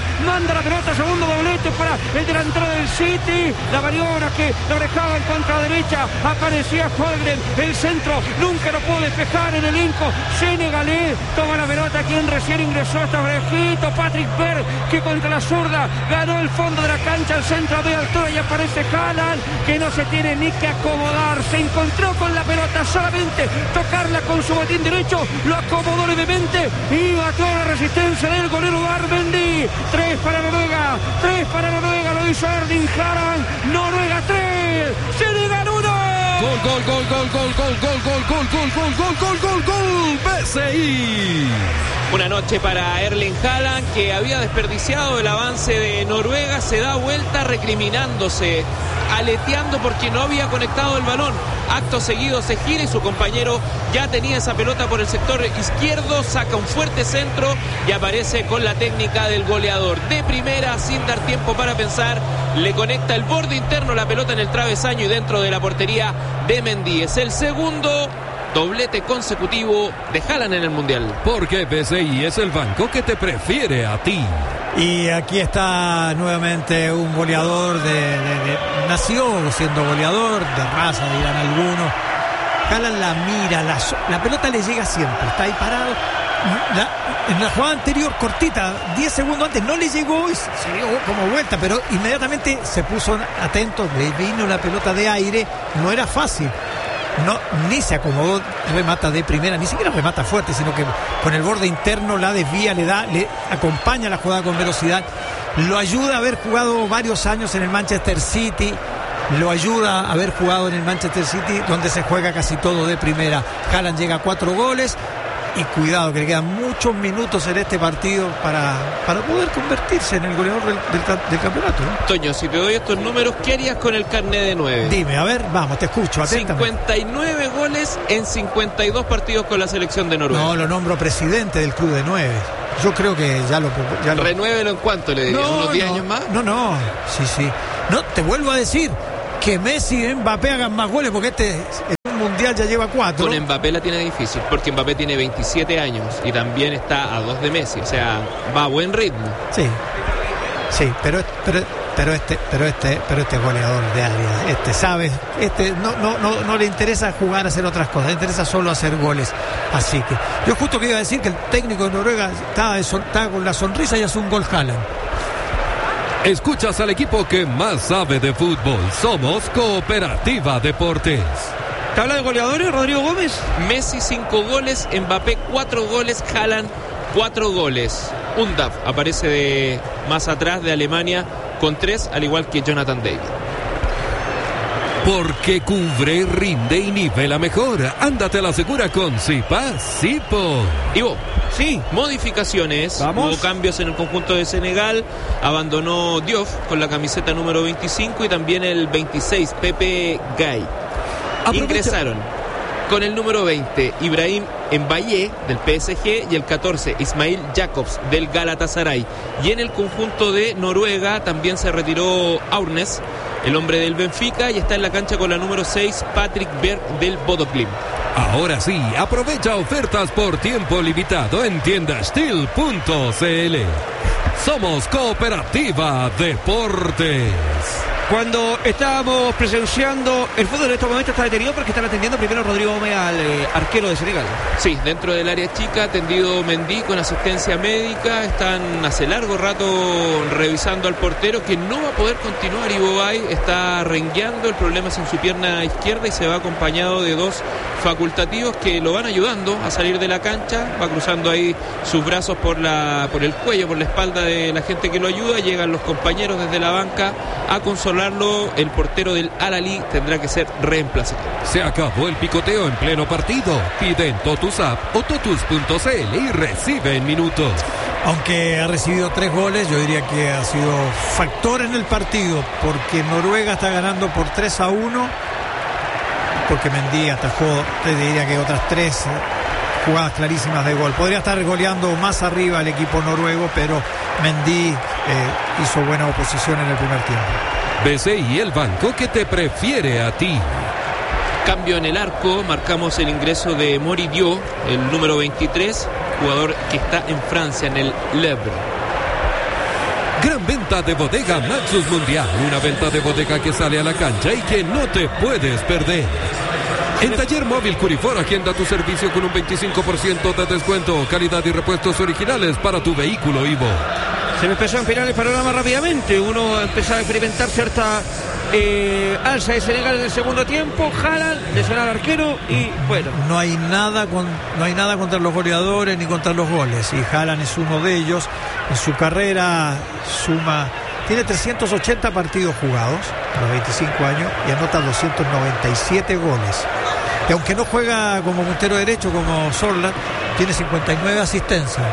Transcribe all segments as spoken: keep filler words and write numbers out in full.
Mendy manda la pelota, segundo doblete para el delantero del City. La variona que lo dejaba en contra derecha. Aparecía Holgren, el centro nunca lo pudo despejar en el elenco senegalés. Toma la pelota quien recién ingresó hasta Brejito, Patrick Berg, que contra la zurda ganó el fondo de la cancha, el centro de altura, y aparece Haaland, que no se tiene ni que acomodar. Se encontró con la pelota, solamente tocarla con su botín derecho, lo acomodó levemente y batió la resistencia del golero Mendy. Tres para Noruega, tres para Noruega, lo hizo Erling Haaland. Noruega tres, Senegal uno. Gol, gol, gol, gol, gol, gol, gol, gol, gol, gol, gol, gol, gol, gol, gol, B C I. Una noche para Erling Haaland, que había desperdiciado el avance de Noruega. Se da vuelta recriminándose, aleteando porque no había conectado el balón. Acto seguido se gira y su compañero ya tenía esa pelota por el sector izquierdo, saca un fuerte centro y aparece con la técnica del goleador. De primera, sin dar tiempo para pensar, le conecta el borde interno, la pelota en el travesaño y dentro de la portería de Mendy. Es el segundo doblete consecutivo de Haaland en el Mundial. Porque B C I es el banco que te prefiere a ti. Y aquí está nuevamente un goleador de, de, de nació siendo goleador de raza, dirán algunos. Haaland la mira, la, la pelota le llega siempre, está ahí parado. La, en la jugada anterior, cortita, diez segundos antes, no le llegó y se dio como vuelta, pero inmediatamente se puso atento, le vino la pelota de aire, no era fácil. No, ni se acomodó, remata de primera, ni siquiera remata fuerte, sino que con el borde interno la desvía, le da, le acompaña la jugada con velocidad, lo ayuda a haber jugado varios años en el Manchester City, lo ayuda a haber jugado en el Manchester City, donde se juega casi todo de primera. Haaland llega a cuatro goles. Y cuidado, que le quedan muchos minutos en este partido para, para poder convertirse en el goleador del, del, del campeonato, ¿no? Toño, si te doy estos números, ¿qué harías con el carnet de nueve? Dime, a ver, vamos, te escucho atentamente. cincuenta y nueve goles en cincuenta y dos partidos con la selección de Noruega. No, lo nombro presidente del club de nueve. Yo creo que ya lo... Ya lo... Renuévelo en cuánto le dirías, no, ¿unos diez no, años más? No, no, sí, sí. No, te vuelvo a decir que Messi y Mbappé hagan más goles porque este... Mundial ya lleva cuatro. Con Mbappé la tiene difícil porque Mbappé tiene veintisiete años y también está a dos de Messi, o sea, va a buen ritmo. Sí, sí, pero, pero, pero este, pero este, pero este goleador de área, este sabe, este no, no, no, no le interesa jugar a hacer otras cosas, le interesa solo hacer goles. Así que yo justo que iba a decir que el técnico de Noruega está, está con la sonrisa y hace un gol Haaland. Escuchas al equipo que más sabe de fútbol. Somos Cooperativa Deportes. ¿Tabla de goleadores, Rodrigo Gómez? Messi cinco goles, Mbappé cuatro goles, Haaland cuatro goles. Undav aparece de más atrás de Alemania con tres, al igual que Jonathan David. Porque cubre, rinde y nivela mejor. Ándate a la segura con Zipa Zipo. Ivo, sí, modificaciones. Vamos. Hubo cambios en el conjunto de Senegal. Abandonó Diouf con la camiseta número veinticinco y también el veintiséis, Pepe Gay. Aprovecha. Ingresaron con el número veinte Ibrahim Mbaye del P S G y el catorce Ismail Jacobs del Galatasaray. Y en el conjunto de Noruega también se retiró Aurnes, el hombre del Benfica, y está en la cancha con la número seis Patrick Berg del Bodo Glimt. Ahora sí, aprovecha ofertas por tiempo limitado en tienda steel punto c l. Somos Cooperativa Deportes. Cuando estábamos presenciando el fútbol en estos momentos está detenido porque están atendiendo primero Rodrigo Gómez al eh, arquero de Senegal. Sí, dentro del área chica, atendido Mendy con asistencia médica. Están hace largo rato revisando al portero, que no va a poder continuar. Ibobay está rengueando, el problema es en su pierna izquierda y se va acompañado de dos facultativos que lo van ayudando a salir de la cancha. Va cruzando ahí sus brazos por la por el cuello, por la espalda de la gente que lo ayuda. Llegan los compañeros desde la banca a consolarlo. El portero del Al-Ahly tendrá que ser reemplazado. Se acabó el picoteo en pleno partido. Pide en Totus App o totus punto c l y recibe en minutos. Aunque ha recibido tres goles, yo diría que ha sido factor en el partido, porque Noruega está ganando por tres a uno, porque Mendy atajó, te diría que otras tres jugadas clarísimas de gol. Podría estar goleando más arriba el equipo noruego, pero Mendy eh, hizo buena oposición en el primer tiempo. B C I, el banco que te prefiere a ti. Cambio en el arco, marcamos el ingreso de Moridió, el número veintitrés, jugador que está en Francia, en el Le Havre. Gran venta de bodega Maxus Mundial. Una venta de bodega que sale a la cancha y que no te puedes perder. En Taller Móvil Curifor agenda tu servicio con un veinticinco por ciento de descuento. Calidad y repuestos originales para tu vehículo Ivo. Se me empezó a empinar el panorama rápidamente. Uno empezó a experimentar cierta eh, alza de Senegal en el segundo tiempo. Haaland, lesionado al arquero y bueno. No hay nada con, no hay nada contra los goleadores ni contra los goles. Y Haaland es uno de ellos. En su carrera suma, tiene trescientos ochenta partidos jugados a los veinticinco años y anota doscientos noventa y siete goles. Y aunque no juega como puntero derecho como Sorloth, tiene cincuenta y nueve asistencias.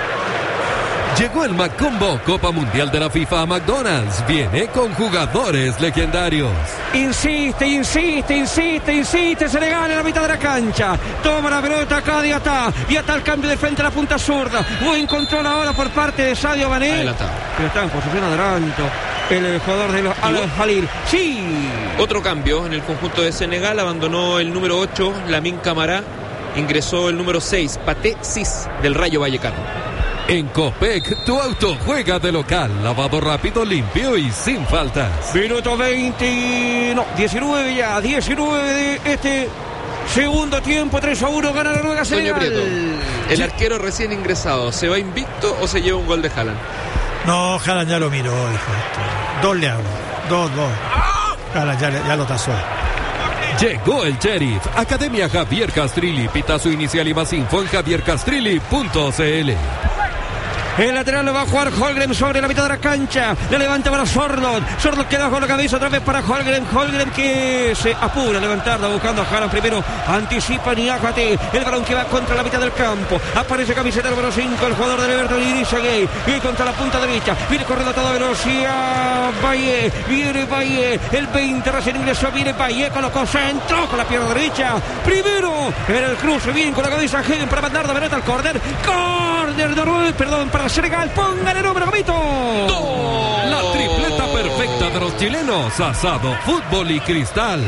Llegó el McCombo Copa Mundial de la FIFA a McDonald's. Viene con jugadores legendarios. Insiste, insiste, insiste, insiste. Senegal en la mitad de la cancha. Toma la pelota acá Diatá. Diatá al cambio de frente a la punta zurda. Buen control ahora por parte de Sadio Mané. Adelantado. Pero está en posición adelanto el jugador de los Al-Jalil. Sí. Otro cambio en el conjunto de Senegal. Abandonó el número ocho, Lamine Camara. Ingresó el número seis, Pathé Ciss, del Rayo Vallecano. En Copec, tu auto juega de local. Lavado rápido, limpio y sin faltas. Minuto veinte, no, diecinueve ya, diecinueve de este segundo tiempo. Tres a uno gana la Noruega Senegal. Prieto, el arquero recién ingresado, ¿se va invicto o se lleva un gol de Haaland? No, Haaland ya lo miró, hijo. Dos le hago, dos, dos. Haaland ya, ya lo tasó. Llegó el Sheriff. Academia Javier Castrilli. Pita su inicial y más info en javier castrilli punto c l. El lateral lo va a jugar Holmgren sobre la mitad de la cancha. Le levanta para Sorloth. Sorloth queda con la cabeza otra vez para Holmgren. Holmgren que se apura a levantarla buscando a Haaland primero. Anticipa Niakate. El balón que va contra la mitad del campo. Aparece camiseta número cinco. El jugador del Everton Idrissa Gueye. Y contra la punta derecha. Viene corriendo a toda velocidad. Baye. Viene Baye. El veinte recién ingresó. Viene Baye. Colocó centro con la pierna derecha. Primero en el cruce. Bien con la cabeza Hagen para mandar de pelota al córner. Córner de Noruega. Perdón para Senegal, pongan el número, Gomito. La tripleta perfecta de los chilenos, asado, fútbol y cristal.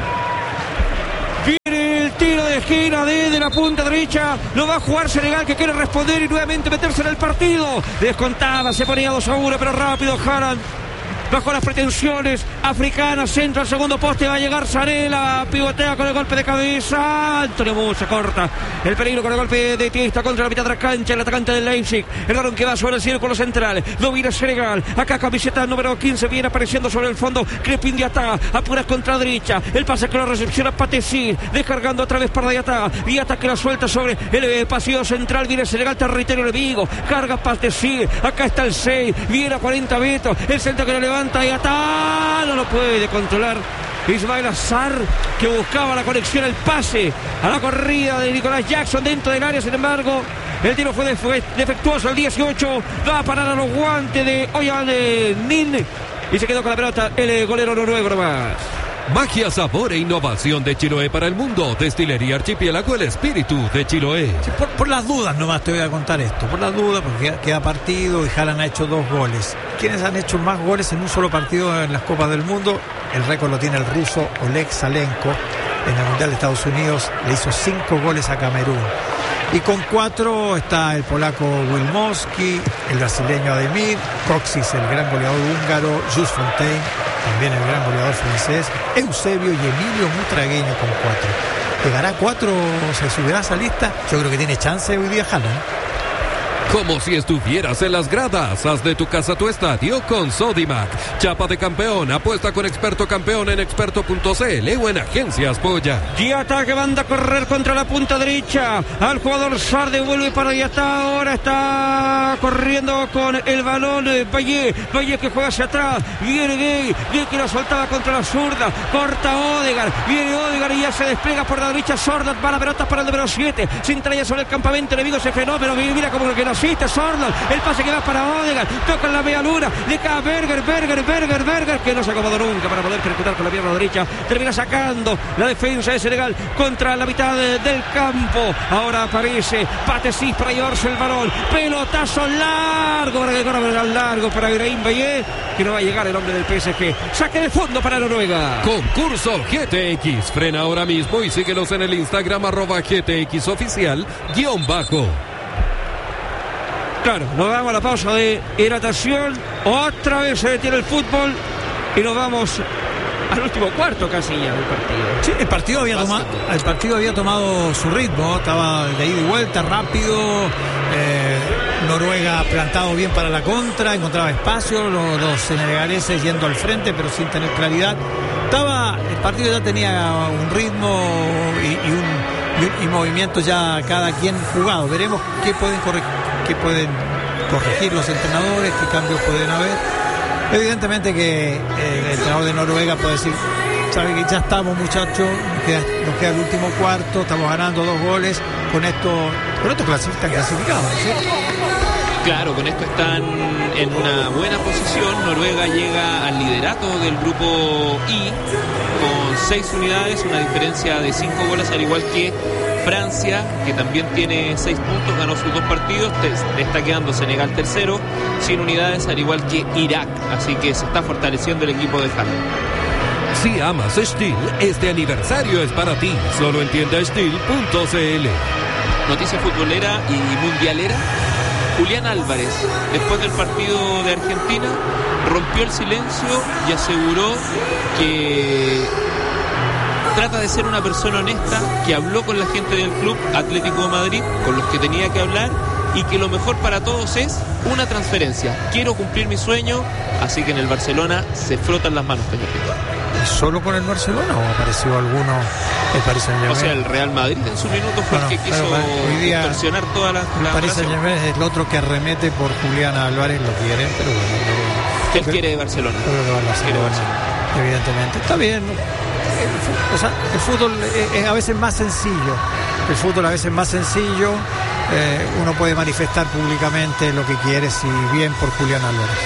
Viene el tiro de esquina desde la punta derecha. Lo va a jugar Senegal, que quiere responder y nuevamente meterse en el partido. Descontaba, se ponía dos a uno, pero rápido Haaland. Bajo las pretensiones africanas, centro al segundo poste, va a llegar Sarela, pivotea con el golpe de cabeza. Antonio Musa corta el peligro con el golpe de Tiesta contra la mitad de la cancha, el atacante del Leipzig. El balón que va sobre el círculo central, domina Senegal. Acá camiseta número quince, viene apareciendo sobre el fondo Crépin Diatá, apuras contra derecha. El pase que lo recepciona Pathé Ciss, descargando otra vez para Diatá. Diatá que la suelta sobre el eh, pasillo central, viene Senegal, territorio enemigo. Carga Pathé Ciss, acá está el seis, viene a cuarenta metros. El centro que lo levanta y Diatá no lo puede controlar Ismail Assar, que buscaba la conexión, el pase a la corrida de Nicolás Jackson dentro del área. Sin embargo, el tiro fue defectuoso. El dieciocho va a parar a los guantes de Oyan Nin y se quedó con la pelota el golero noruego nomás. Magia, sabor e innovación de Chiloé para el mundo. Destilería Archipiélago, el espíritu de Chiloé. Sí, por, por las dudas nomás te voy a contar esto. Por las dudas, porque queda, queda partido y Haaland ha hecho dos goles. ¿Quiénes han hecho más goles en un solo partido en las Copas del Mundo? El récord lo tiene el ruso Oleg Salenko. En el Mundial de Estados Unidos le hizo cinco goles a Camerún. Y con cuatro está el polaco Wilmowski, el brasileño Ademir, Coxis, el gran goleador húngaro, Jules Fontaine, también el gran goleador francés, Eusebio y Emilio Mutragueño con cuatro. ¿Llegará a cuatro? ¿Se subirá a esa lista? Yo creo que tiene chance hoy día Haaland. Como si estuvieras en las gradas. Haz de tu casa tu estadio con Sodimac. Chapa de campeón. Apuesta con Experto Campeón en experto punto c l o en Agencias Polla. Diatá que manda a correr contra la punta derecha. Al jugador Sar, devuelve para Diatá. Ahora está corriendo con el balón Baye. Baye que juega hacia atrás. Viene Gay. Gay que la soltaba contra la zurda. Corta Odegaard. Viene Odegaard y ya se despliega por la derecha. Sorloth va la pelota para el número siete. Se entraña sobre el campamento enemigo ese fenómeno. Mira como que no asiste Sorloth, el pase que va para Odegaard, toca en la media luna, de acá Berger, Berger, Berger, Berger, que no se acomodó nunca para poder ejecutar con la pierna derecha, termina sacando la defensa de Senegal contra la mitad de, del campo. Ahora aparece Pathé Ciss para llevarse el balón, pelotazo largo para que corra largo para Ibrahim Baye, que no va a llegar el hombre del P S G. Saque de fondo para Noruega. Concurso G T X, frena ahora mismo y síguelos en el Instagram arroba G T X oficial guión bajo. Claro, nos vamos a la pausa de hidratación. Otra vez se detiene el fútbol y nos vamos al último cuarto casi ya del partido. Sí, el partido había tomado, el partido había tomado su ritmo, estaba de ida y vuelta, rápido. Eh, Noruega plantado bien para la contra, encontraba espacio, los, los senegaleses yendo al frente pero sin tener claridad. Estaba, el partido ya tenía un ritmo y, y un y, y movimiento ya cada quien jugado. Veremos qué pueden corregir, qué pueden corregir los entrenadores, qué cambios pueden haber. Evidentemente que eh, el entrenador de Noruega puede decir, sabe que ya estamos, muchachos, nos queda, nos queda el último cuarto, estamos ganando dos goles, con esto, con esto están clasificados, ¿sí? Claro, con esto están en una buena posición. Noruega llega al liderato del grupo I con seis unidades, una diferencia de cinco goles, al igual que Francia, que también tiene seis puntos, ganó sus dos partidos. Te está quedando Senegal tercero, sin unidades, al igual que Irak. Así que se está fortaleciendo el equipo de Haaland. Si amas Steel, este aniversario es para ti. Solo en tienda steel punto c l. Noticia futbolera y mundialera. Julián Álvarez, después del partido de Argentina, rompió el silencio y aseguró que trata de ser una persona honesta, que habló con la gente del Club Atlético de Madrid, con los que tenía que hablar, y que lo mejor para todos es una transferencia. Quiero cumplir mi sueño, así que en el Barcelona se frotan las manos, señor Pinto. ¿Solo con el Barcelona o apareció alguno el Paris Saint-Germain? O sea, el Real Madrid en su minuto fue bueno, el que quiso distorsionar toda la, la Paris Saint-Germain es el otro que arremete por Julián Álvarez, lo quieren, pero bueno. Lo, Él quiere de Barcelona. Pero lo Barcelona, quiere Barcelona. Evidentemente. Está bien. El, o sea, el fútbol es, es a veces más sencillo. El fútbol a veces es más sencillo. Eh, uno puede manifestar públicamente lo que quiere, si bien por Julián Álvarez.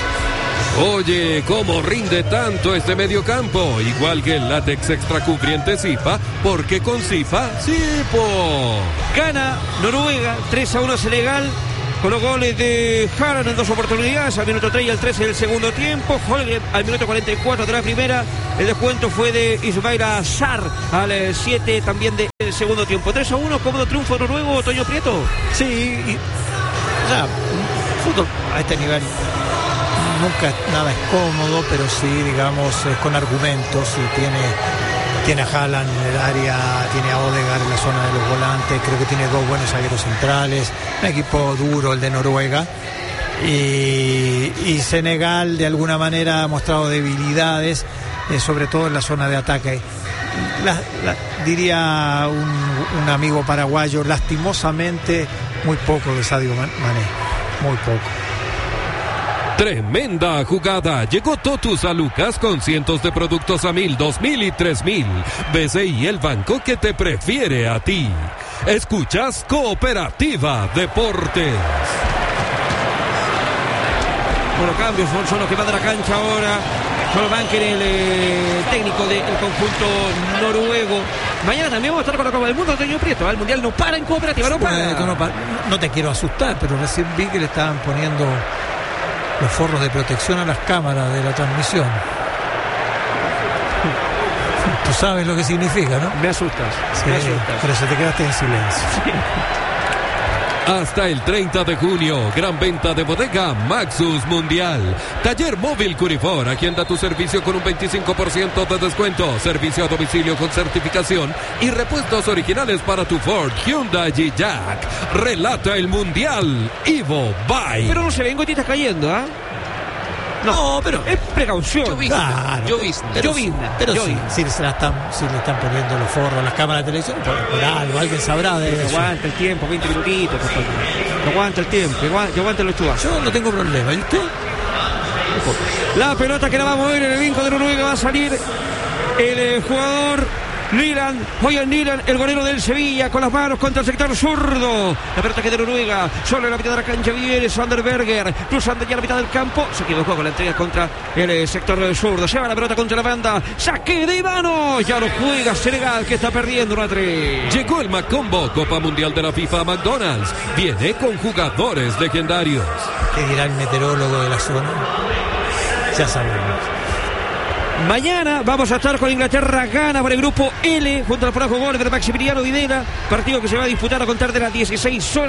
Oye, ¿cómo rinde tanto este mediocampo? Igual que el látex extra cubriente Zipa, porque con Zipa, ¡Zipo! Gana Noruega, tres a uno Senegal, con los goles de Haaland en dos oportunidades, al minuto tres y al trece del segundo tiempo. Holgate al minuto cuarenta y cuatro de la primera. El descuento fue de Ismaila Sarr al siete también del segundo tiempo. tres a uno, cómodo triunfo noruego, Toño Prieto. Sí, y, o sea, fútbol a este nivel nunca nada es cómodo, pero sí, digamos, es con argumentos, y tiene, tiene a Haaland en el área, tiene a Odegaard en la zona de los volantes, creo que tiene dos buenos zagueros centrales, un equipo duro el de Noruega, y, y Senegal de alguna manera ha mostrado debilidades, eh, sobre todo en la zona de ataque. La, la, diría un, un amigo paraguayo, lastimosamente muy poco de Sadio Mané, muy poco. Tremenda jugada. Llegó Totus a Lucas con cientos de productos a mil, dos mil y tres mil. B C I, el banco que te prefiere a ti. Escuchas Cooperativa Deportes. Bueno, cambios son, son los que van a la cancha ahora. Solo Banker, el eh, técnico del conjunto noruego. Mañana también vamos a estar con la Copa del Mundo, Antonio Prieto. El Mundial no para en Cooperativa, no para. No, no, no te quiero asustar, pero recién vi que le estaban poniendo los forros de protección a las cámaras de la transmisión. Tú sabes lo que significa, ¿no? Me asustas, sí, me asustas. Pero se te quedaste en silencio. Sí. Hasta el treinta de junio, gran venta de bodega Maxus Mundial. Taller Móvil Curifor, agenda tu servicio con un veinticinco por ciento de descuento. Servicio a domicilio con certificación y repuestos originales para tu Ford, Hyundai y Jack. Relata el Mundial. Ivo, bye. Pero no se ven gotitas cayendo, ¿ah? ¿eh? No, no, pero es precaución. Llovizna, llovizna. Pero, llovizna, pero llovizna. sí, si, se la están, si le están poniendo los forros a las cámaras de televisión, por, por algo, alguien sabrá de que eso. Aguanta el tiempo, veinte minutitos. Que aguanta el tiempo, que aguanta los chubascos. Yo no tengo problema, ¿y usted? La pelota que la va a mover en el vinco de Noruega, va a salir el eh, jugador Nyland, Hoyan Nyland, el golero del Sevilla, con las manos contra el sector zurdo. La pelota que de Noruega, solo en la mitad de la cancha viene Sanderberger, cruzando ya la mitad del campo. Se equivocó con la entrega contra el sector del zurdo. Se va la pelota contra la banda, saque de mano. Ya lo juega Senegal, que está perdiendo una tres. Llegó el Macombo, Copa Mundial de la FIFA McDonald's. Viene con jugadores legendarios. ¿Qué dirá el meteorólogo de la zona? Ya sabemos. Mañana vamos a estar con Inglaterra, gana por el grupo L, junto al frajo gol de Maximiliano Videla, partido que se va a disputar a contar de las dieciséis horas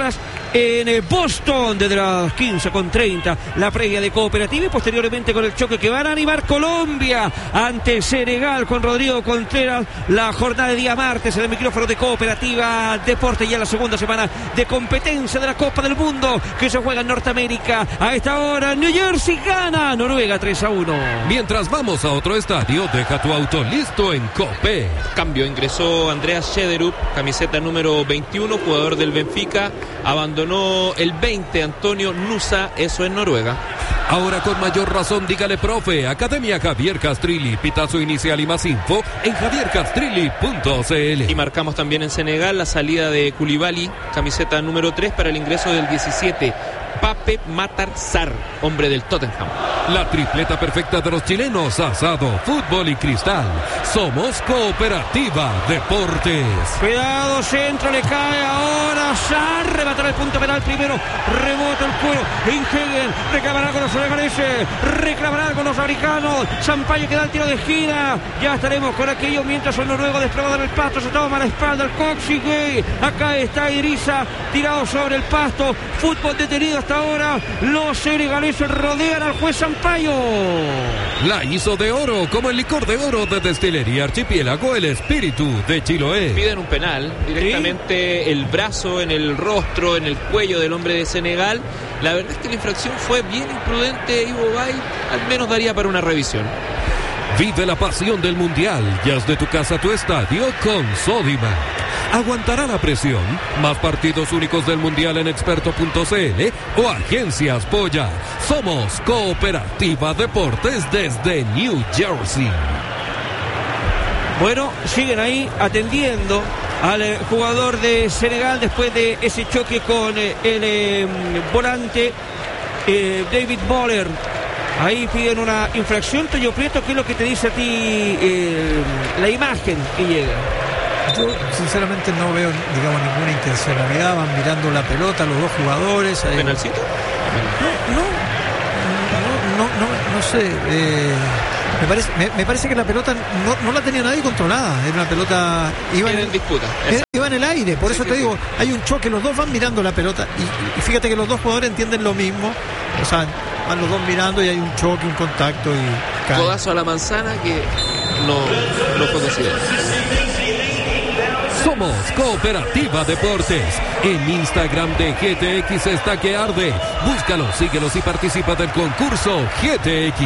en Boston desde las quince con treinta, la previa de Cooperativa, y posteriormente con el choque que van a animar Colombia ante Senegal con Rodrigo Contreras, la jornada de día martes en el micrófono de Cooperativa Deporte, ya la segunda semana de competencia de la Copa del Mundo que se juega en Norteamérica. A esta hora New Jersey gana Noruega tres a uno. Mientras vamos a otro estadio, deja tu auto listo en Copé. Cambio, ingresó Andreas Schederup, camiseta número veintiuno, jugador del Benfica. Abandonó el veinte, Antonio Nusa, eso en Noruega. Ahora con mayor razón, dígale profe. Academia Javier Castrilli, pitazo inicial y más info en javier castrilli punto c l. Y marcamos también en Senegal la salida de Koulibaly, camiseta número tres, para el ingreso del diecisiete. Pape Matar Sarr, hombre del Tottenham. La tripleta perfecta de los chilenos, asado, fútbol y cristal. Somos Cooperativa Deportes. Cuidado, centro, le cae ahora Sarr, rematará el punto penal primero, rebota el cuero, Ingegen, reclamará con los senegalíes, reclamará con los americanos, Sampaio que da el tiro de esquina, ya estaremos con aquello mientras el noruego desplomado en el pasto, se toma la espalda el Coxigüe, acá está Idrissa, tirado sobre el pasto, fútbol detenido hasta ahora, los senegaleses rodean al juez Sampaio. La hizo de oro, como el licor de oro de Destilería Archipiélago, el espíritu de Chiloé. Piden un penal, directamente ¿sí? El brazo en el rostro, en el cuello del hombre de Senegal. La verdad es que la infracción fue bien imprudente, Ivo Bay, al menos daría para una revisión. Vive la pasión del Mundial, ya es de tu casa a tu estadio con Sodimac. ¿Aguantará la presión? Más partidos únicos del Mundial en experto punto c l o Agencias Polla. Somos Cooperativa Deportes desde New Jersey. Bueno, siguen ahí atendiendo al eh, jugador de Senegal después de ese choque con eh, el eh, volante eh, David Moller. Ahí piden una infracción. Toño Prieto, ¿qué es lo que te dice a ti eh, la imagen que llega? Yo sinceramente no veo, digamos, ninguna intencionalidad. Van mirando la pelota los dos jugadores. Ahí. ¿Penalcito? No, no, no, no, no sé. Eh, me, parece, me, me parece que la pelota no, no la tenía nadie controlada. Era una pelota. Iba en, en disputa. Era, iba en el aire. Por sí, eso sí, te sí. digo, hay un choque. Los dos van mirando la pelota. Y, y fíjate que los dos jugadores entienden lo mismo. O sea, van los dos mirando y hay un choque, un contacto y cae. Codazo a la manzana que no, no fue considerado. Somos Cooperativa Deportes. En Instagram de G T X está que arde. Búscalos, síguelos y participa del concurso G T X.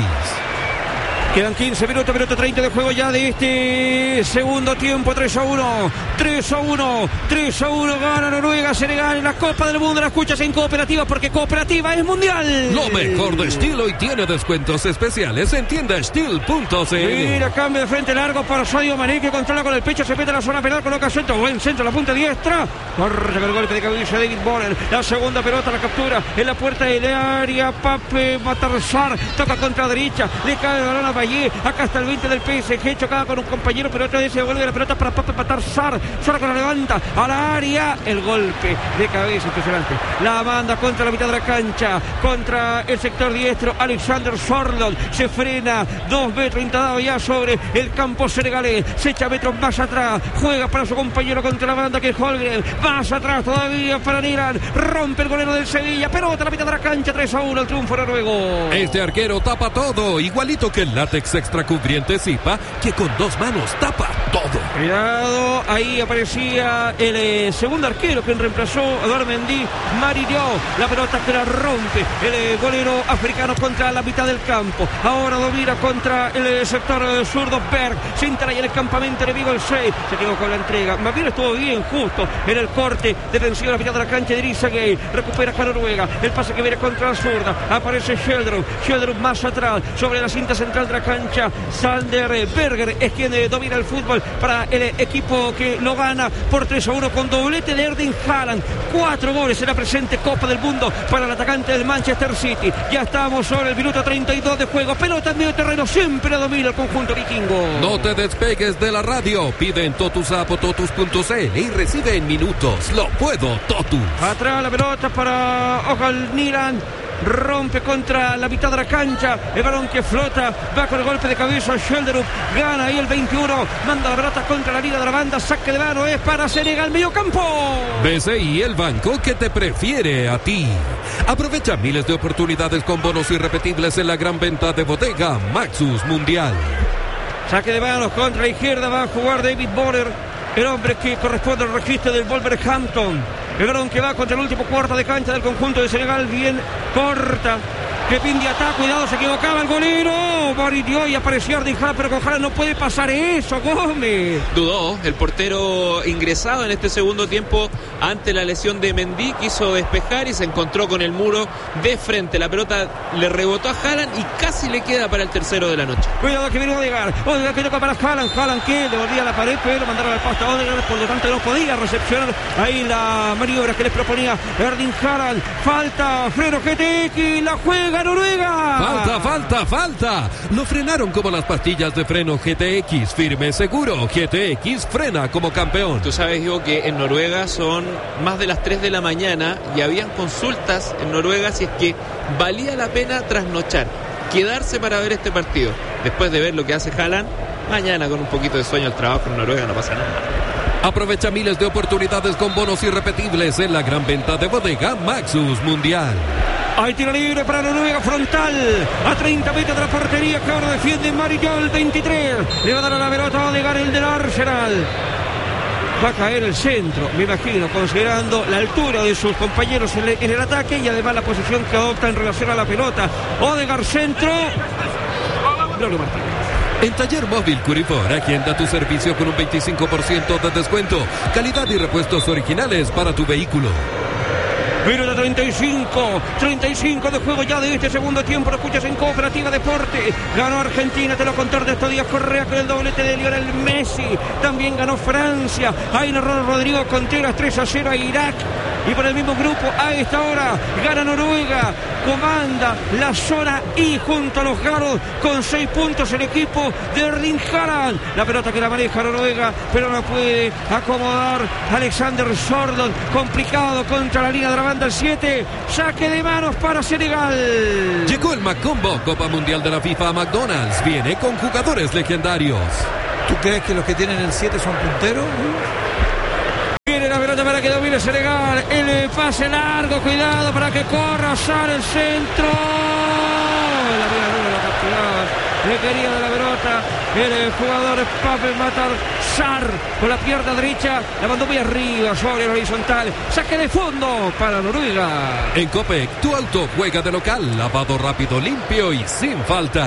Quedan quince minutos, minuto treinta de juego ya de este segundo tiempo. tres a uno, tres a uno, tres a uno. Gana Noruega, Senegal en la Copa del Mundo. La escuchas en Cooperativa porque Cooperativa es mundial. Lo mejor de estilo y tiene descuentos especiales en tienda steel punto c l. Mira, cambio de frente largo para Sadio Mané, que controla con el pecho, se mete en la zona penal, coloca centro, buen centro, la punta diestra. Corre con el golpe de cabeza de David Moller. La segunda pelota, la captura en la puerta del área. Pape Matar Sarr toca contra derecha, le cae el balón a allí, acá está el veinte del P S G, chocada con un compañero, pero otra vez se devuelve la pelota para Pape Matar Sarr. Sarr que la levanta a la área, el golpe de cabeza impresionante. La manda contra la mitad de la cancha, contra el sector diestro. Alexander Sorloth se frena, dos metros instado ya sobre el campo senegalés, se echa metros más atrás, juega para su compañero contra la banda que es Holgren, más atrás todavía para Nilan, rompe el golero del Sevilla, pelota a la mitad de la cancha, tres a uno el triunfo noruego. Este arquero tapa todo, igualito que el látex extra cubriente Zipa, que con dos manos tapa todo. Cuidado, ahí aparecía el eh, segundo arquero que reemplazó a Eduard Mendy, Mariño, la pelota que la rompe el eh, golero africano contra la mitad del campo, ahora domina contra el eh, sector eh, zurdo Berg, se instala en el campamento enemigo el seis, se quedó con la entrega, más bien estuvo bien justo en el corte defensivo a la mitad de la cancha de Idrissa Gueye, recupera para Noruega, el pase que viene contra la zurda, aparece Schjelderup, Schjelderup más atrás, sobre la cinta central de la cancha, Sander Berger es quien eh, domina el fútbol para el eh, equipo que lo gana por tres a uno con doblete de Erling Haaland, cuatro goles en la presente Copa del Mundo para el atacante del Manchester City. Ya estamos sobre el minuto treinta y dos de juego, pelota en medio terreno, siempre domina el conjunto vikingo. No te despegues de la radio, pide en Totus App o Totus punto c l y recibe en minutos Lo Puedo Totus. Atrás la pelota para Ogal Nilan. rompe contra la mitad de la cancha, el balón que flota, va con el golpe de cabeza, Schelderup gana ahí el veintiuno, manda la pelota contra la línea de la banda, saque de mano es para Senegal, medio campo. B C I, el banco que te prefiere a ti. Aprovecha miles de oportunidades con bonos irrepetibles en la gran venta de Bodega Maxus Mundial. Saque de manos contra la izquierda, va a jugar David Borer, el hombre que corresponde al registro del Wolverhampton. El balón que va contra el último cuarto de cancha del conjunto de Senegal, bien corta. Crepin de ataque, cuidado, se equivocaba el golero. Barrió y apareció Erling Haaland, pero con Haaland no puede pasar eso, Gómez. Dudó, el portero ingresado en este segundo tiempo ante la lesión de Mendy, quiso despejar y se encontró con el muro de frente. La pelota le rebotó a Haaland y casi le queda para el tercero de la noche. Cuidado que viene Odegaard, Odegaard que toca para Haaland, Haaland que devolvía la pared, pero mandaron al pasto a Odegaard, por lo tanto no podía recepcionar ahí la maniobra que les proponía Erling Haaland. Falta, freno G T X, la juega Noruega. Falta, falta, falta. Lo frenaron como las pastillas de freno G T X. Firme, seguro. G T X frena como campeón. Tú sabes, Diego, que en Noruega son más de las tres de la mañana y habían consultas en Noruega si es que valía la pena trasnochar, quedarse para ver este partido. Después de ver lo que hace Haaland, mañana con un poquito de sueño al trabajo en Noruega no pasa nada. Aprovecha miles de oportunidades con bonos irrepetibles en la gran venta de Bodega Maxus Mundial. Hay tiro libre para Noruega, frontal a treinta metros de la portería, que ahora defiende Mariol, veintitrés. Le va a dar a la pelota a Odegaard, el del Arsenal. Va a caer el centro, me imagino, considerando la altura de sus compañeros en el, en el ataque y además la posición que adopta en relación a la pelota. Odegaard, centro. Gloria Martínez. En Taller Móvil Curifor, agenda tu servicio con un veinticinco por ciento de descuento. Calidad y repuestos originales para tu vehículo. Minuto treinta y cinco, treinta y cinco de juego ya de este segundo tiempo. Lo escuchas en Cooperativa Deporte. Ganó Argentina, te lo contó Ernesto Díaz Correa con el doblete de Lionel Messi. También ganó Francia. Ahí narró Rodrigo Contreras, tres a cero a Irak. Y por el mismo grupo, a esta hora, gana Noruega. Comanda la zona I junto a los galos con seis puntos el equipo de Erling Haaland. La pelota que la maneja Noruega, pero no puede acomodar Alexander Sørloth. Complicado contra la línea de la banda el siete. Saque de manos para Senegal. Llegó el McCombo, Copa Mundial de la FIFA a McDonald's. Viene con jugadores legendarios. ¿Tú crees que los que tienen el siete son punteros? Viene la pelota para que domine Senegal. El pase largo, cuidado para que corra, sale el centro. La mira dura, la capturaba. Le quería de la pelota el jugador Pape Matar Sarr con la pierna derecha. La mandó muy arriba sobre el horizontal. Saque de fondo para Noruega. En Copec, tu auto juega de local. Lavado rápido, limpio y sin faltas.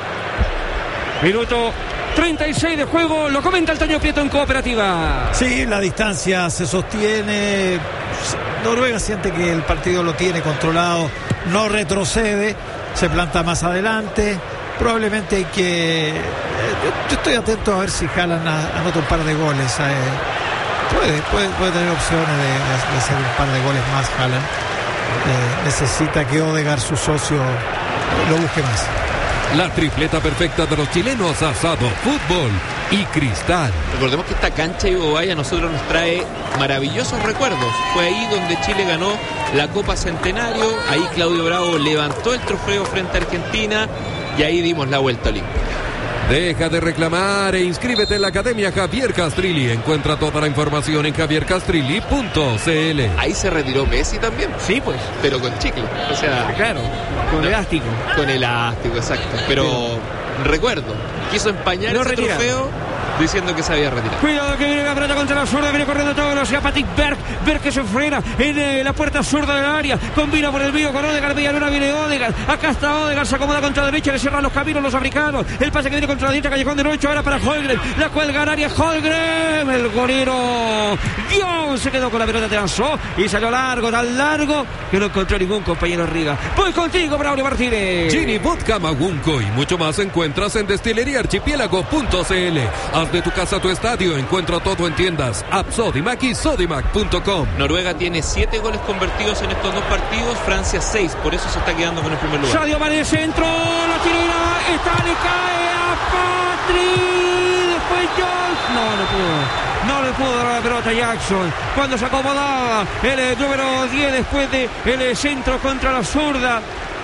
Minuto treinta y seis de juego, lo comenta el Toño Prieto en Cooperativa. Sí, la distancia se sostiene. Noruega siente que el partido lo tiene controlado, no retrocede, se planta más adelante. Probablemente hay que... Yo estoy atento a ver si Haaland anota un par de goles. Eh, puede, puede, puede tener opciones de, de, de hacer un par de goles más Haaland. Eh, necesita que Odegaard, su socio, lo busque más. La tripleta perfecta de los chilenos: asado, fútbol y cristal. Recordemos que esta cancha Ibobay a nosotros nos trae maravillosos recuerdos. Fue ahí donde Chile ganó la Copa Centenario. Ahí Claudio Bravo levantó el trofeo frente a Argentina y ahí dimos la vuelta olímpica. Deja de reclamar e inscríbete en la Academia Javier Castrilli. Encuentra toda la información en javier castrilli punto c l. Ahí se retiró Messi también. Sí, pues. Pero con chicle. O sea, claro, con no, elástico. Con elástico, exacto. Pero sí, recuerdo, quiso empañar no ese retira. trofeo diciendo que se había retirado. Cuidado que viene la pelota contra la zurda, viene corriendo todo velocidad Patrick Berg, Berg que se frena en eh, la puerta zurda del área, combina por el medio con Odegaard, Villalona, viene Odegaard, acá está Odegaard, se acomoda contra la derecha, le cierran los caminos los africanos, el pase que viene contra la derecha, callejón derecho, ahora para Holmgren, la cuelga en área, Holmgren, el golero, Dios, se quedó con la pelota, lanzó y salió largo, tan largo que no encontró ningún compañero arriba. Voy contigo, Braulio Martínez. Gini Vodka Magunco y mucho más encuentras en destilería archipiélago punto c l. De tu casa a tu estadio, encuentra todo en tiendas App Sodimac y Sodimac punto com. Noruega tiene siete goles convertidos en estos dos partidos, Francia seis, por eso se está quedando con el primer lugar. Sadio Mané centro, la tirera, está, le cae a Patrick, después Jones, no, no pudo. No le pudo dar la pelota a Jackson cuando se acomodaba el número diez después de el centro contra la zurda.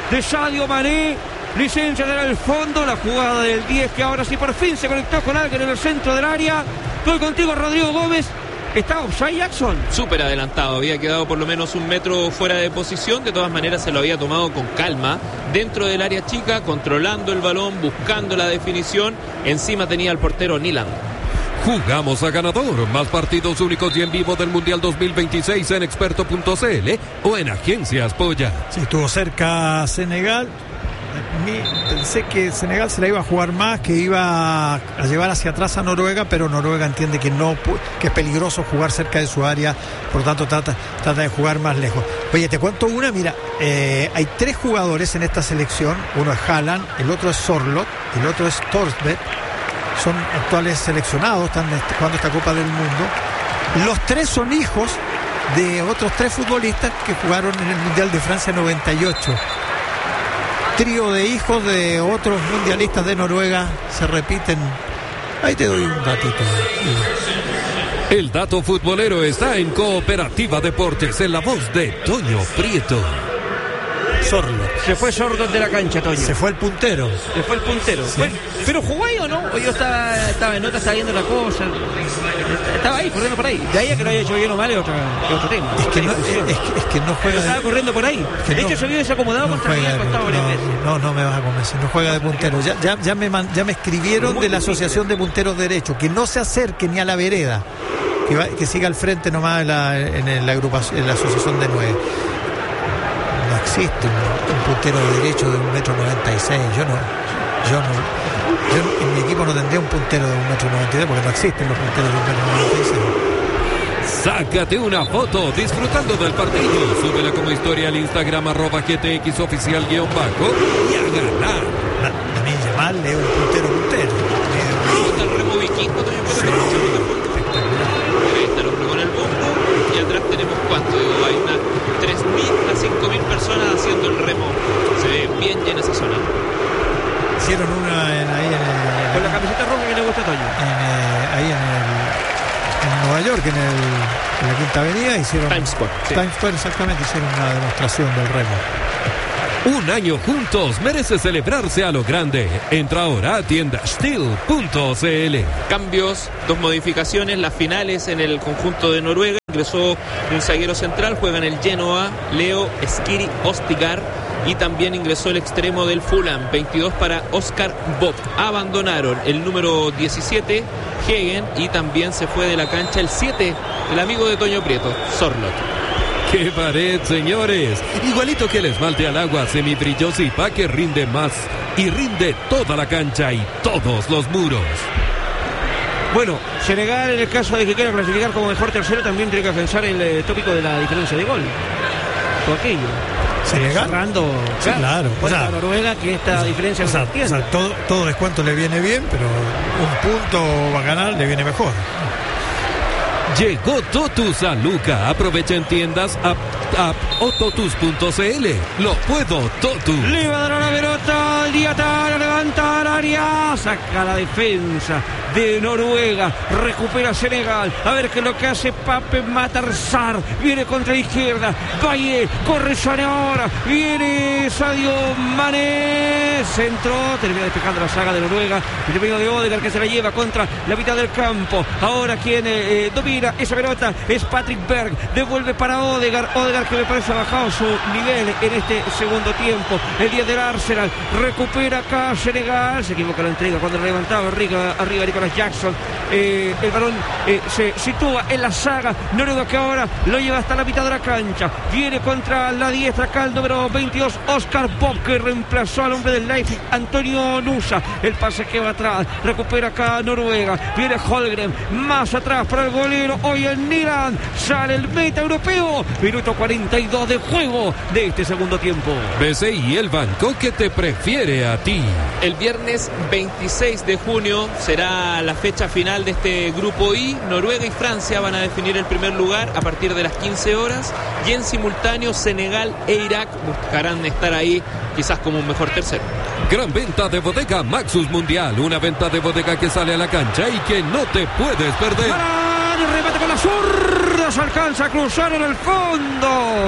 de Sadio Mané. Licencia del fondo, la jugada del diez que ahora sí por fin se conectó con alguien en el centro del área. Estoy contigo, Rodrigo Gómez. ¿Está offside, Jackson? Súper adelantado, había quedado por lo menos un metro fuera de posición. De todas maneras se lo había tomado con calma dentro del área chica, controlando el balón, buscando la definición. Encima tenía al portero Nilan. Jugamos a ganador. Más partidos únicos y en vivo del Mundial dos mil veintiséis en experto punto c l o en Agencias Polla. Sí, estuvo cerca Senegal. Pensé que Senegal se la iba a jugar más, que iba a llevar hacia atrás a Noruega, pero Noruega entiende que no, que es peligroso jugar cerca de su área, por lo tanto trata, trata de jugar más lejos. Oye, te cuento una, mira, eh, hay tres jugadores en esta selección, uno es Haaland, el otro es Sorloth, el otro es Thorstvedt, son actuales seleccionados, están jugando esta Copa del Mundo. Los tres son hijos de otros tres futbolistas que jugaron en el Mundial de Francia noventa y ocho. Trío de hijos de otros mundialistas de Noruega se repiten. Ahí te doy un datito. El dato futbolero está en Cooperativa Deportes, en la voz de Toño Prieto. Sorloth. Se fue Sorloth de la cancha, Toño. Se fue el puntero. Se fue el puntero. Sí. Bueno, pero jugó ahí o no. O yo estaba, estaba en nota, estaba viendo la cosa. Estaba ahí, corriendo por ahí. De ahí a que lo haya hecho bien o mal es otro, es otro tema. Es que, no, es, es, que, es que no juega. Estaba de... corriendo por ahí. De hecho, no, se vio desacomodado no contra el costado varias veces. No, no me vas a convencer. No juega de puntero. Ya, ya, ya, me, man, ya me escribieron de la Asociación de Punteros Derechos que no se acerque ni a la vereda. Que, va, que siga al frente nomás en la, en la agrupación, en la Asociación de Nueve. No existe un, un puntero de derecho de un metro noventa y seis. Yo no, yo no, yo en mi equipo no tendría un puntero de un metro noventa y seis porque no existen los punteros de un metro noventa y seis. Sácate una foto disfrutando del partido. Súbela como historia al Instagram arroba G T X oficial guión bajo y a ganar. A mí Yamal es un puntero puntero. Está el remo vikingo también. Sí, espectacular. Ahí está el hombre con el bombo. Y atrás tenemos cuánto, digo, hay unas tres mil a cinco mil personas haciendo el remo. Se ve bien llena esa zona. Hicieron una en, ahí en el, con la camiseta roja que le gusta a Toño. En, eh, ahí en el en Nueva York, en, el, en la Quinta Avenida, hicieron Times Square, sí. Times Square, exactamente, hicieron una demostración del remo. Un año juntos merece celebrarse a lo grande. Entra ahora a tienda steel punto c l. Cambios, dos modificaciones, las finales en el conjunto de Noruega. Ingresó un zaguero central, juega en el Genoa, Leo Skiri Ostigar. Y también ingresó el extremo del Fulham, veintidós para Oscar Bob. Abandonaron el número diecisiete, Hegen, y también se fue de la cancha el siete, el amigo de Toño Prieto, Sorloth. ¡Qué pared, señores! Igualito que el esmalte al agua semibrillosa que rinde más y rinde toda la cancha y todos los muros. Bueno, Senegal, en el caso de que quiera clasificar como mejor tercero, también tiene que pensar el eh, tópico de la diferencia de gol. Todo aquello. Senegal. Cerrando, sí, claro. O sea, Noruega, que esta o sea, diferencia o sea, o sea, todo, todo descuento le viene bien, pero un punto va a ganar le viene mejor. Llegó Totus a Luca. Aprovecha en tiendas app, app o totus punto c l. Lo puedo, Totus. Le va a dar una pelota, Diatara levanta al área, saca la defensa de Noruega, recupera Senegal. A ver qué es lo que hace Pape Matarsar. Viene contra la izquierda, Valle, corre Sané ahora, viene Sadio Mané, centro, termina despejando la saga de Noruega. El dominio de Odegaard que se la lleva contra la mitad del campo. Ahora quien eh, domina esa pelota es Patrick Berg, devuelve para Odegaard, Odegaard que me parece ha bajado su nivel en este segundo tiempo. El diez del Arsenal recupera acá Senegal, se equivoca la entrega cuando la levantaba arriba, arriba Nicolas Jackson. Eh, el balón eh, se sitúa en la saga Noruega que ahora lo lleva hasta la mitad de la cancha, viene contra la diestra acá el número veintidós Oscar Bob que reemplazó al hombre del Leipzig Antonio Nusa. El pase que va atrás, recupera acá Noruega, viene Holgren más atrás para el golero. Hoy en Nilan sale el meta europeo. Minuto cuarenta y dos de juego de este segundo tiempo. B C I, el banco que te prefiere a ti. El viernes veintiséis de junio será la fecha final de este grupo I. Noruega y Francia van a definir el primer lugar a partir de las quince horas. Y en simultáneo Senegal e Irak buscarán estar ahí quizás como un mejor tercero. Gran venta de bodega Maxus Mundial. Una venta de bodega que sale a la cancha y que no te puedes perder. El remate con la zurda, se alcanza a cruzar en el fondo.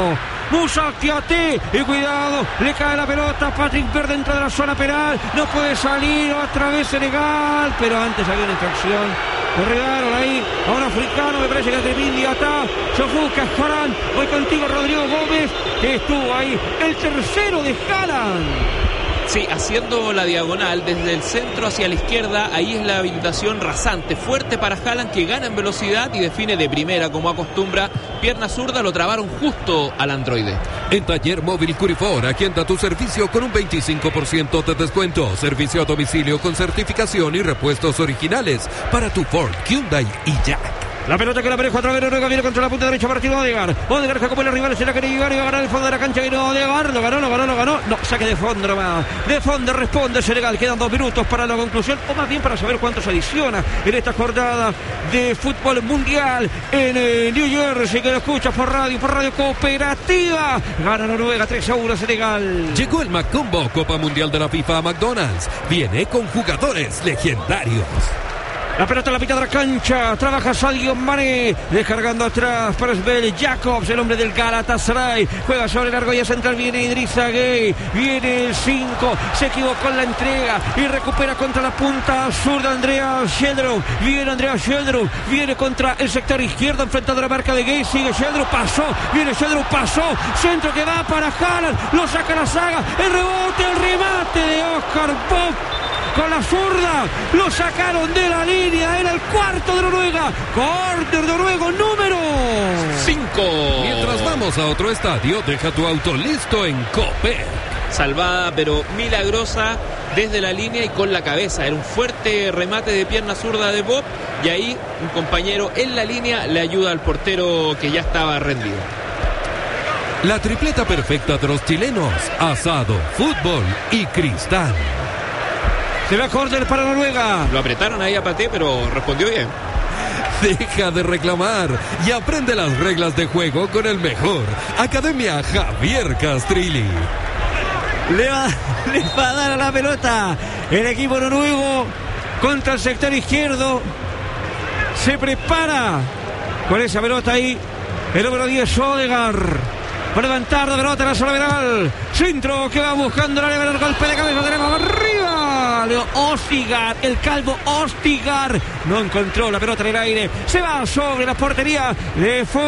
Musa Kiaté. Y cuidado, le cae la pelota. Patrick Verde dentro de la zona penal. No puede salir. Otra vez Senegal. Pero antes había una infracción. Corredaron ahí a un africano, me parece que es de Bindiatá. Sofuca, Haaland. Voy contigo, Rodrigo Gómez, que estuvo ahí. El tercero de Haaland. Sí, haciendo la diagonal desde el centro hacia la izquierda. Ahí es la habilitación rasante, fuerte para Haaland, que gana en velocidad y define de primera como acostumbra. Pierna zurda, lo trabaron justo al androide. En Taller Móvil Curifor, agenda tu servicio con un veinticinco por ciento de descuento. Servicio a domicilio con certificación y repuestos originales para tu Ford, Hyundai y Jack. La pelota que la pareja otra vez Noruega viene contra la punta derecha para Timo Odegaard. Odegaard que como los rivales se la quiere llegar y va a ganar el fondo de la cancha. Y no, Odegaard lo ganó, lo ganó, lo ganó. No, saque de fondo nomás. De fondo responde Senegal. Quedan dos minutos para la conclusión, o más bien para saber cuánto se adiciona en esta jornada de fútbol mundial en eh, New Jersey, que lo escucha por radio, por radio cooperativa. Gana Noruega tres a uno Senegal. Llegó el McCombo Copa Mundial de la FIFA a McDonald's. Viene con jugadores legendarios. La pelota en la mitad de la cancha. Trabaja Sadio Mané. Descargando atrás para Svel Jacobs, el hombre del Galatasaray. Juega sobre el argolla central. Viene Idrissa Gueye. Viene el cinco. Se equivocó en la entrega. Y recupera contra la punta zurda Andrea Sheldrow. Viene Andrea Sheldrow. Viene contra el sector izquierdo. Enfrentando la marca de Gueye. Sigue Sheldrow. Pasó. Viene Sheldrow. Pasó. Centro que va para Haaland. Lo saca la saga. El rebote. El remate de Oscar Bob. Con la zurda, lo sacaron de la línea, era el cuarto de Noruega, córner noruego número cinco. Mientras vamos a otro estadio, deja tu auto listo en Copec. Salvada pero milagrosa desde la línea y con la cabeza, era un fuerte remate de pierna zurda de Bob y ahí un compañero en la línea le ayuda al portero que ya estaba rendido. La tripleta perfecta de los chilenos, asado, fútbol y cristal. Se va a córner para Noruega. Lo apretaron ahí a Paté, pero respondió bien. Deja de reclamar y aprende las reglas de juego con el mejor. Academia Javier Castrilli. Le va, le va a dar a la pelota el equipo noruego contra el sector izquierdo. Se prepara con esa pelota ahí el número diez, Odegaard. Para levantar la pelota en la zona penal. Centro que va buscando la leve, el golpe de cabeza. Tenemos arriba. Leo Ostigar, el calvo Ostigar. No encontró la pelota en el aire. Se va sobre la portería de